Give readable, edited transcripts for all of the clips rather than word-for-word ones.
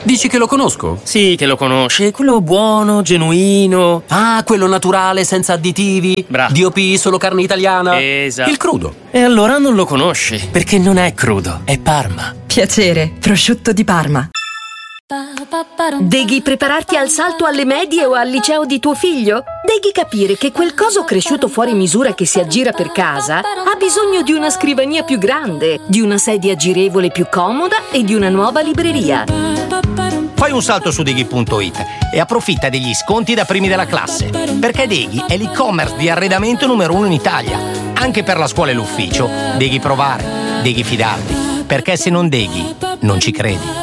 Dici che lo conosco? Sì, che lo conosce, quello buono, genuino. Ah, quello naturale, senza additivi. Bravo. DOP, solo carne italiana. Esatto. Il crudo. E allora non lo conosce, perché non è crudo, è Parma. Piacere, prosciutto di Parma. Devi prepararti al salto alle medie o al liceo di tuo figlio? Devi capire che quel coso cresciuto fuori misura che si aggira per casa ha bisogno di una scrivania più grande, di una sedia girevole più comoda e di una nuova libreria. Fai un salto su Deghi.it e approfitta degli sconti da primi della classe, perché Deghi è l'e-commerce di arredamento numero 1 in Italia. Anche per la scuola e l'ufficio, Deghi provare, Deghi fidarti, perché se non Deghi, non ci credi.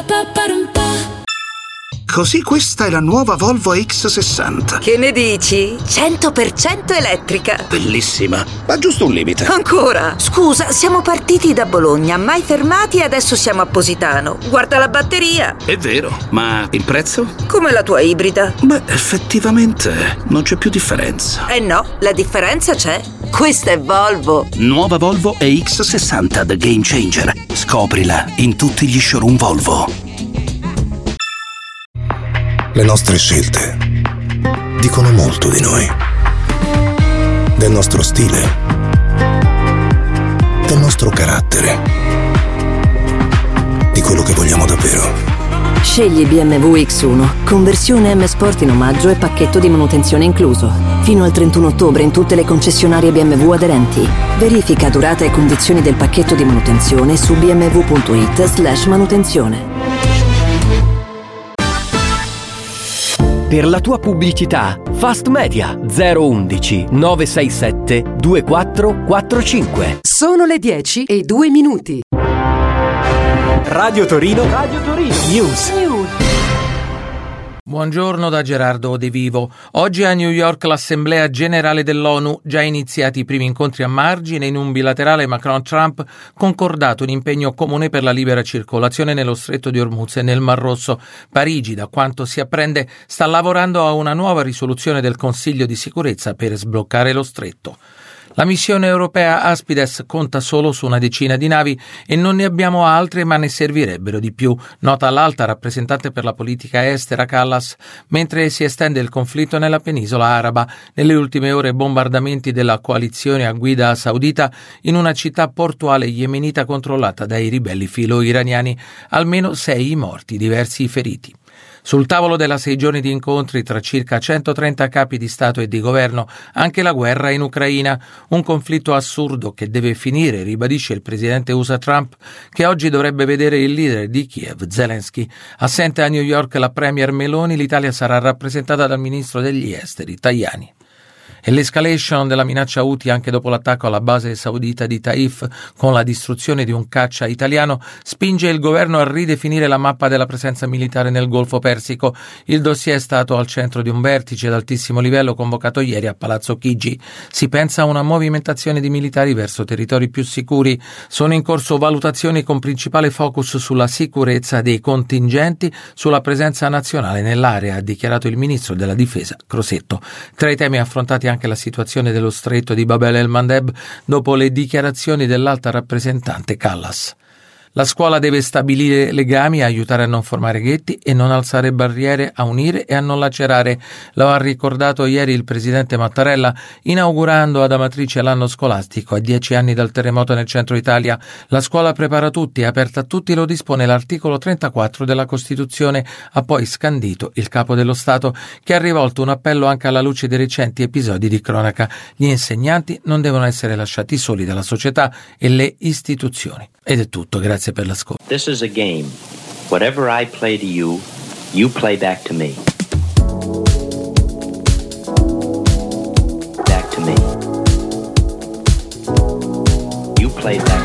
Così questa è la nuova Volvo X60. Che ne dici? 100% elettrica. Bellissima, ma giusto un limite. Ancora? Scusa, siamo partiti da Bologna, mai fermati e adesso siamo a Positano. Guarda la batteria. È vero, ma il prezzo? Come la tua ibrida. Beh, effettivamente non c'è più differenza. Eh no, la differenza c'è. Questa è Volvo. Nuova Volvo EX60 The Game Changer. Scoprila in tutti gli showroom Volvo. Le nostre scelte dicono molto di noi, del nostro stile, del nostro carattere, di quello che vogliamo davvero. Scegli BMW X1, conversione M Sport in omaggio e pacchetto di manutenzione incluso. Fino al 31 ottobre in tutte le concessionarie BMW aderenti. Verifica durata e condizioni del pacchetto di manutenzione su bmw.it/manutenzione. Per la tua pubblicità, Fast Media 011 967 2445. Sono le 10:02. Radio Torino News. Buongiorno da Gerardo De Vivo. Oggi a New York l'Assemblea Generale dell'ONU, già iniziati i primi incontri a margine, in un bilaterale Macron-Trump concordato un impegno comune per la libera circolazione nello Stretto di Hormuz e nel Mar Rosso. Parigi, da quanto si apprende, sta lavorando a una nuova risoluzione del Consiglio di sicurezza per sbloccare lo stretto. La missione europea Aspides conta solo su una decina di navi e non ne abbiamo altre, ma ne servirebbero di più, nota l'alta rappresentante per la politica estera Callas, mentre si estende il conflitto nella penisola araba. Nelle ultime ore bombardamenti della coalizione a guida saudita in una città portuale yemenita controllata dai ribelli filo-iraniani. Almeno 6 i morti, diversi i feriti. Sul tavolo della 6 giorni di incontri tra circa 130 capi di Stato e di governo, anche la guerra in Ucraina, un conflitto assurdo che deve finire, ribadisce il presidente USA Trump, che oggi dovrebbe vedere il leader di Kiev, Zelensky. Assente a New York la premier Meloni, l'Italia sarà rappresentata dal ministro degli esteri, Tajani. E l'escalation della minaccia Houthi anche dopo l'attacco alla base saudita di Taif con la distruzione di un caccia italiano spinge il governo a ridefinire la mappa della presenza militare nel Golfo Persico. Il dossier è stato al centro di un vertice ad altissimo livello convocato ieri a Palazzo Chigi. Si pensa a una movimentazione di militari verso territori più sicuri. Sono in corso valutazioni con principale focus sulla sicurezza dei contingenti, sulla presenza nazionale nell'area, ha dichiarato il ministro della difesa Crosetto. Tra i temi affrontati anche la situazione dello stretto di Bab el-Mandeb dopo le dichiarazioni dell'alta rappresentante Callas. La scuola deve stabilire legami, aiutare a non formare ghetti e non alzare barriere, a unire e a non lacerare. Lo ha ricordato ieri il presidente Mattarella, inaugurando ad Amatrice l'anno scolastico a 10 anni dal terremoto nel centro Italia. La scuola prepara tutti, è aperta a tutti, lo dispone l'articolo 34 della Costituzione, ha poi scandito il capo dello Stato, che ha rivolto un appello anche alla luce dei recenti episodi di cronaca. Gli insegnanti non devono essere lasciati soli dalla società e le istituzioni. Ed è tutto, grazie per l'ascolto. This is a game. Whatever I play to you, you play back to me. Back to me. You play back